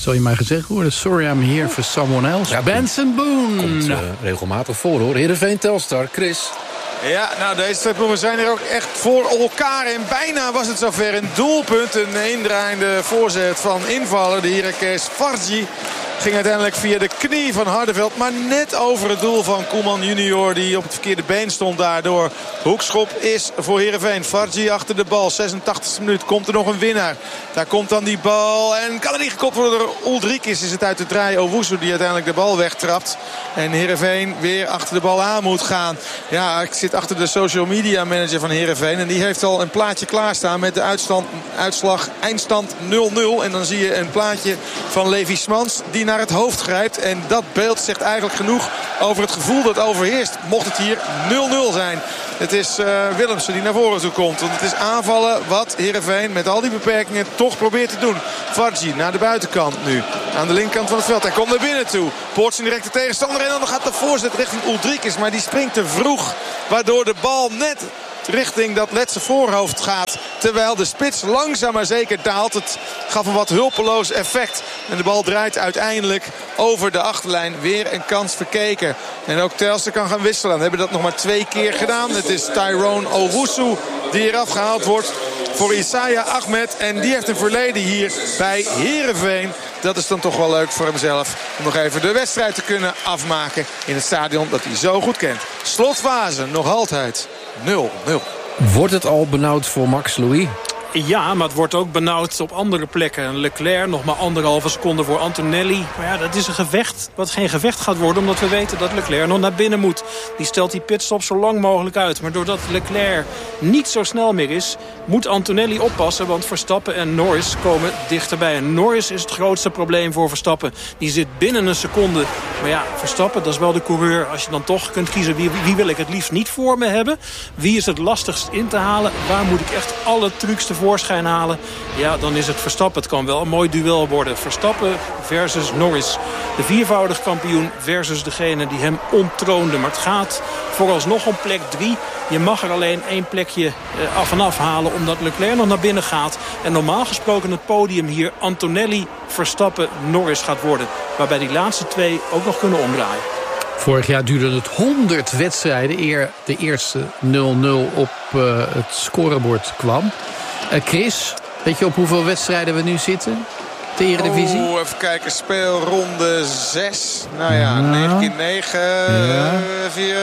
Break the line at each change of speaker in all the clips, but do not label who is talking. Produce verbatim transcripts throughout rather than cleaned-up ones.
Zal je maar gezegd worden. Sorry, I'm here for someone else. Ja, Benson Boone.
Komt uh, regelmatig voor, hoor. Heerenveen Telstar, Chris.
Ja, nou deze twee ploegen zijn er ook echt voor elkaar. En bijna was het zover een doelpunt. Een indraaiende voorzet van invaller. De Heracles Farji ging uiteindelijk via de knie van Hardenveld. Maar net over het doel van Koeman junior. Die op het verkeerde been stond daardoor. Hoekschop is voor Heerenveen. Farji achter de bal. zesentachtigste minuut komt er nog een winnaar. Daar komt dan die bal. En kan er niet gekopt worden door Uldrikis. Is het uit de draai Owusu die uiteindelijk de bal wegtrapt. En Heerenveen weer achter de bal aan moet gaan. Ja, ik zit achter de social media manager van Heerenveen. En die heeft al een plaatje klaarstaan met de uitstand, uitslag eindstand nul nul. En dan zie je een plaatje van Levi Smans die naar het hoofd grijpt. En dat beeld zegt eigenlijk genoeg over het gevoel dat overheerst. Mocht het hier nul nul zijn. Het is uh, Willemsen die naar voren toe komt. Want het is aanvallen wat Heerenveen met al die beperkingen toch probeert te doen. Farji naar de buitenkant nu. Aan de linkerkant van het veld. Hij komt naar binnen toe. Poort zijn directe tegenstander. En dan gaat de voorzet richting Uldrikis. Maar die springt te vroeg. Waardoor de bal net richting dat letse voorhoofd gaat. Terwijl de spits langzaam maar zeker daalt. Het gaf een wat hulpeloos effect. En de bal draait uiteindelijk over de achterlijn. Weer een kans verkeken. En ook Telstar kan gaan wisselen. We hebben dat nog maar twee keer gedaan. Het is Tyrone Owusu die eraf gehaald wordt voor Isaiah Ahmed. En die heeft een verleden hier bij Heerenveen. Dat is dan toch wel leuk voor hemzelf. Om nog even de wedstrijd te kunnen afmaken in het stadion dat hij zo goed kent. Slotfase, nog altijd nul nul.
Wordt het al benauwd voor Max, Louis?
Ja, maar het wordt ook benauwd op andere plekken. Leclerc nog maar anderhalve seconde voor Antonelli. Maar ja, dat is een gevecht wat geen gevecht gaat worden, omdat we weten dat Leclerc nog naar binnen moet. Die stelt die pitstop zo lang mogelijk uit. Maar doordat Leclerc niet zo snel meer is, moet Antonelli oppassen. Want Verstappen en Norris komen dichterbij. En Norris is het grootste probleem voor Verstappen. Die zit binnen een seconde. Maar ja, Verstappen, dat is wel de coureur. Als je dan toch kunt kiezen, wie, wie wil ik het liefst niet voor me hebben? Wie is het lastigst in te halen? Waar moet ik echt alle trucs te voorschijn halen? Ja, dan is het Verstappen. Het kan wel een mooi duel worden. Verstappen versus Norris. De viervoudig kampioen versus degene die hem onttroonde. Maar het gaat vooralsnog om plek drie. Je mag er alleen één plekje uh, af en af halen omdat Leclerc nog naar binnen gaat. En normaal gesproken het podium hier Antonelli, Verstappen, Norris gaat worden. Waarbij die laatste twee ook nog kunnen omdraaien.
Vorig jaar duurde het honderd wedstrijden eer de eerste nul nul op uh, het scorebord kwam. Uh, Chris, weet je op hoeveel wedstrijden we nu zitten? De Eredivisie?
Oh, even kijken. Speelronde zes. Nou ja,
nou,
negen keer negen. Ja. vier,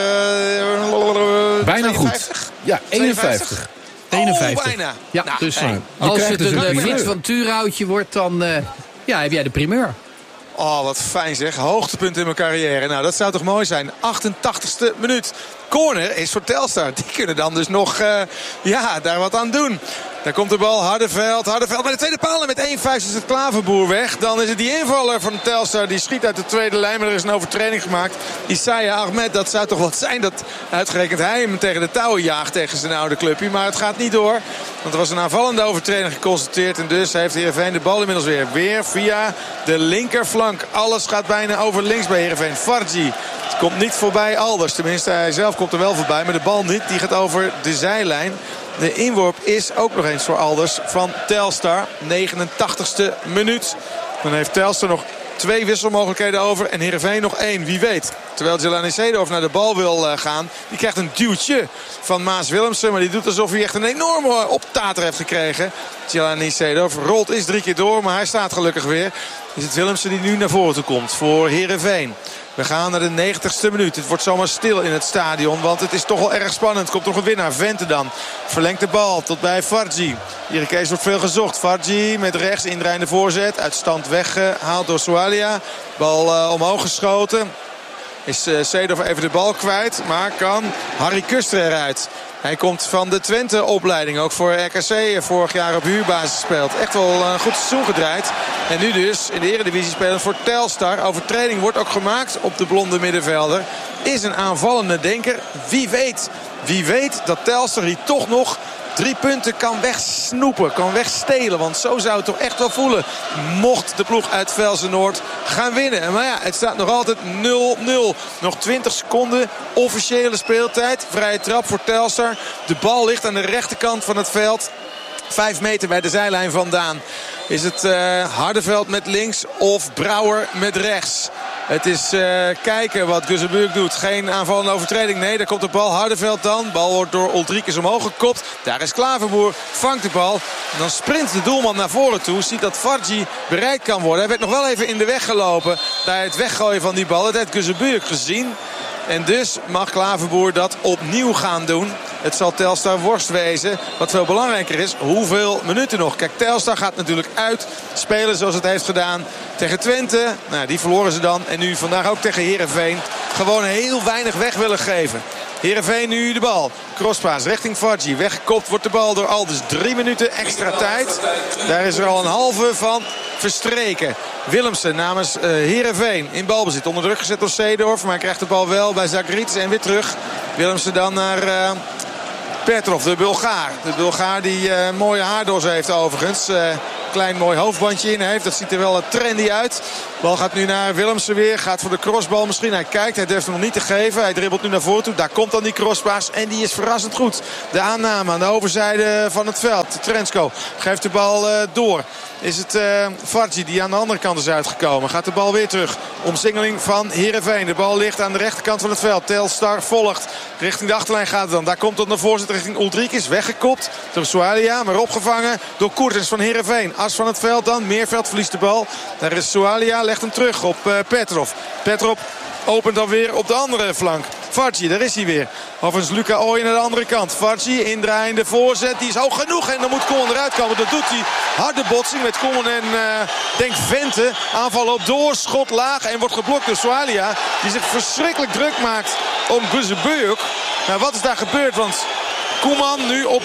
bijna
tweeënvijftig?
goed. Ja, eenenvijftig.
eenenvijftig.
Oh, bijna.
Ja,
nou,
dus
hey.
als het
dus
een
een
uh, Frits van Tuurhoutje wordt, dan uh, ja, heb jij de primeur.
Oh, wat fijn zeg. Hoogtepunt in mijn carrière. Nou, dat zou toch mooi zijn. achtentachtigste minuut. Corner is voor Telstar. Die kunnen dan dus nog uh, ja, daar wat aan doen. Daar komt de bal. Hardenveld. Hardenveld bij de tweede paal. En met één vuist is het Klaverboer weg. Dan is het die invaller van Telstar. Die schiet uit de tweede lijn. Maar er is een overtreding gemaakt. Isaiah Ahmed. Dat zou toch wat zijn dat uitgerekend hij hem tegen de touwen jaagt tegen zijn oude clubje. Maar het gaat niet door. Want er was een aanvallende overtreding geconstateerd. En dus heeft Heerenveen de bal inmiddels weer. Weer via de linkerflank. Alles gaat bijna over links bij Heerenveen. Farji. Het komt niet voorbij Alders. Tenminste, hij zelf komt er wel voorbij. Maar de bal niet. Die gaat over de zijlijn. De inworp is ook nog eens voor Alders van Telstar. negenentachtigste minuut. Dan heeft Telstar nog twee wisselmogelijkheden over. En Heerenveen nog één. Wie weet. Terwijl Jelani Seedorf naar de bal wil uh, gaan. Die krijgt een duwtje van Maas Willemsen. Maar die doet alsof hij echt een enorme optater heeft gekregen. Jelani Seedorf rolt eens drie keer door. Maar hij staat gelukkig weer. Is het Willemsen die nu naar voren toe komt voor Heerenveen. We gaan naar de negentigste minuut. Het wordt zomaar stil in het stadion. Want het is toch wel erg spannend. Komt nog een winnaar. Vente dan. Verlengt de bal tot bij Farji. Hier wordt veel gezocht. Farji met rechts indraaiende voorzet. Uit stand weggehaald door Soualia. Bal uh, omhoog geschoten. Is uh, Seedorf even de bal kwijt. Maar kan Harry Kuster eruit. Hij komt van de Twente-opleiding. Ook voor R K C vorig jaar op huurbasis speelt. Echt wel een goed seizoen gedraaid. En nu dus in de Eredivisie spelen voor Telstar. Overtreding wordt ook gemaakt op de blonde middenvelder. Is een aanvallende denker. Wie weet, wie weet dat Telstar hier toch nog drie punten kan wegsnoepen, kan wegstelen. Want zo zou het toch echt wel voelen. Mocht de ploeg uit Velsen-Noord gaan winnen. Maar ja, het staat nog altijd nul nul. Nog twintig seconden officiële speeltijd. Vrije trap voor Telstar. De bal ligt aan de rechterkant van het veld. Vijf meter bij de zijlijn vandaan is het uh, Hardenveld met links of Brouwer met rechts. Het is uh, kijken wat Guzebuurk doet. Geen aanvallende overtreding. Nee, daar komt de bal. Hardenveld dan. Bal wordt door Uldrikes omhoog gekopt. Daar is Klaverboer. Vangt de bal. Dan sprint de doelman naar voren toe. Ziet dat Fargi bereikt kan worden. Hij werd nog wel even in de weg gelopen bij het weggooien van die bal. Dat heeft Guzebuurk gezien. En dus mag Klaverboer dat opnieuw gaan doen. Het zal Telstar worst wezen. Wat veel belangrijker is, hoeveel minuten nog. Kijk, Telstar gaat natuurlijk uit spelen zoals het heeft gedaan tegen Twente. Nou, die verloren ze dan. En nu vandaag ook tegen Heerenveen. Gewoon heel weinig weg willen geven. Heerenveen nu de bal. Crosspaas richting Fargi. Weggekopt wordt de bal door Alders. Drie minuten extra tijd. Daar is er al een halve van verstreken. Willemsen namens uh, Heerenveen in balbezit. Onder druk gezet door Seedorf. Maar hij krijgt de bal wel bij Zagrits en weer terug. Willemsen dan naar uh, Petrov, de Bulgaar. De Bulgaar die uh, mooie haardos heeft overigens. Uh, klein mooi hoofdbandje in heeft. Dat ziet er wel trendy uit. Bal gaat nu naar Willemsen weer. Gaat voor de crossbal misschien. Hij kijkt. Hij durft hem nog niet te geven. Hij dribbelt nu naar voren toe. Daar komt dan die crosspaas. En die is verrassend goed. De aanname aan de overzijde van het veld. Trensko geeft de bal uh, door. Is het uh, Fargi die aan de andere kant is uitgekomen. Gaat de bal weer terug. Omsingeling van Heerenveen. De bal ligt aan de rechterkant van het veld. Telstar volgt. Richting de achterlijn gaat het dan. Daar komt het naar voorzet richting Uldrikes. Weggekopt door Soualia. Maar opgevangen door Koertens van Heerenveen. As van het veld dan. Meerveld verliest de bal. Daar is Soualia. Legt hem terug op uh, Petrov. Petrov opent dan weer op de andere flank. Fargi, daar is hij weer. Overigens Luca Ooyen naar de andere kant. Fargi, indraaiende voorzet. Die is hoog genoeg en dan moet Koeman eruit komen. Dat doet hij. Harde botsing met Koeman en uh, denk Vente. Aanval op door, schot laag en wordt geblokt door Soualia. Die zich verschrikkelijk druk maakt om Guzebuurk. Nou, wat is daar gebeurd? Want Koeman nu op